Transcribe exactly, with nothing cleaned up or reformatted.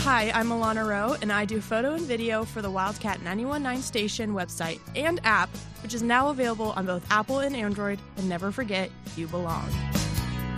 Hi, I'm Alana Rowe, and I do photo and video for the Wildcat ninety-one point nine station website and app, which is now available on both Apple and Android. And never forget, you belong.